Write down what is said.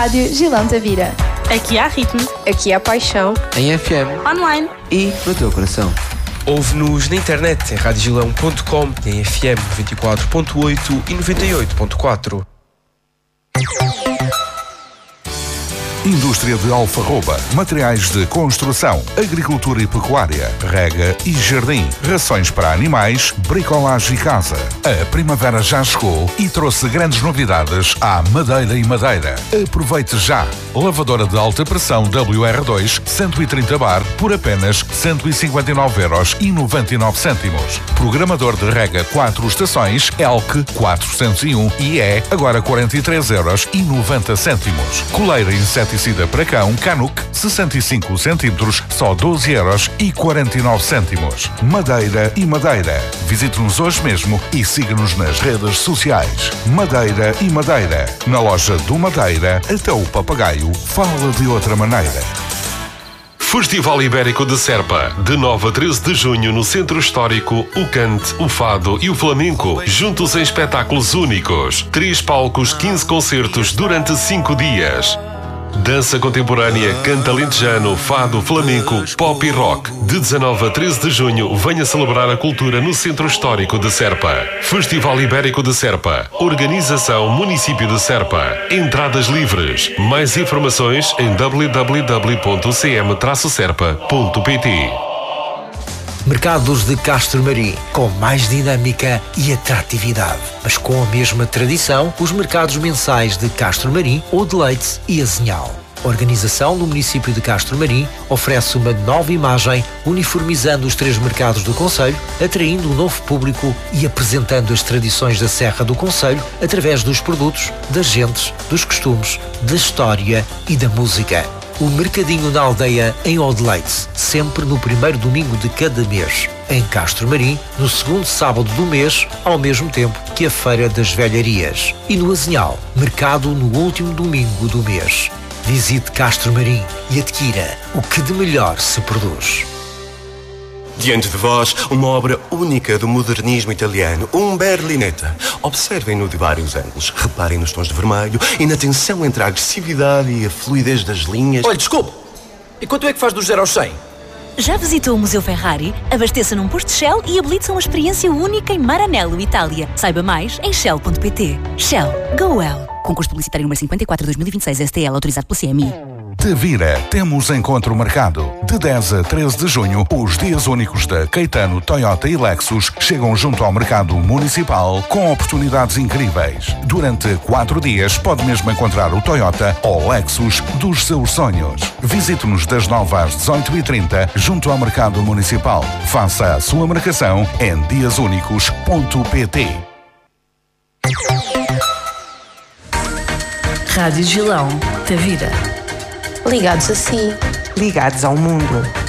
Rádio Gilão Tavira. Aqui há ritmo. Aqui há paixão. Em FM. Online. E no teu coração. Ouve-nos na internet em radiogilão.com, em FM 94.8 e 98.4. Indústria de Alfarroba, materiais de construção, agricultura e pecuária, rega e jardim, rações para animais, bricolagem e casa. A primavera já chegou e trouxe grandes novidades à Madeira e Madeira. Aproveite já! Lavadora de alta pressão WR2 130 bar por apenas 159,99€. Programador de rega 4 estações ELK 401 e agora 43,90€. Coleira inseticida para cão Canuck 65 cm, só 12,49€. Madeira e Madeira. Visite-nos hoje mesmo e siga-nos nas redes sociais. Madeira e Madeira. Na loja do Madeira, até o papagaio fala de outra maneira. Festival Ibérico de Serpa, de 9 a 13 de junho no Centro Histórico, o cante, o fado e o flamenco, juntos em espetáculos únicos. 3 palcos, 15 concertos durante 5 dias. Dança contemporânea, cante alentejano, fado, flamenco, pop e rock. De 19 a 13 de junho, venha celebrar a cultura no Centro Histórico de Serpa. Festival Ibérico de Serpa. Organização Município de Serpa. Entradas livres. Mais informações em www.cm-serpa.pt. Mercados de Castro Marim, com mais dinâmica e atratividade. Mas com a mesma tradição, os mercados mensais de Castro Marim, Odileites e Azinhal. A organização do município de Castro Marim oferece uma nova imagem, uniformizando os 3 mercados do concelho, atraindo um novo público e apresentando as tradições da Serra do Concelho através dos produtos, das gentes, dos costumes, da história e da música. O Mercadinho na Aldeia, em Odileites, sempre no primeiro domingo de cada mês. Em Castro Marim, no segundo sábado do mês, ao mesmo tempo que a Feira das Velharias. E no Azinhal, mercado no último domingo do mês. Visite Castro Marim e adquira o que de melhor se produz. Diante de vós, uma obra única do modernismo italiano, um Berlinetta. Observem-no de vários ângulos, reparem nos tons de vermelho e na tensão entre a agressividade e a fluidez das linhas. Olha, desculpe, e quanto é que faz do 0 ao 100? Já visitou o Museu Ferrari? Abasteça num posto Shell e habilite-se a uma experiência única em Maranello, Itália. Saiba mais em shell.pt. Shell. Go well. Concurso publicitário número 54/2026 STL, autorizado pela CMI. Tavira, temos encontro marcado. De 10 a 13 de junho, os dias únicos da Caetano, Toyota e Lexus chegam junto ao mercado municipal com oportunidades incríveis. Durante 4 dias pode mesmo encontrar o Toyota ou Lexus dos seus sonhos. Visite-nos das 9 às 18h30 junto ao mercado municipal. Faça a sua marcação em diasunicos.pt. Rádio Gilão Tavira. Ligados a si. Ligados ao mundo.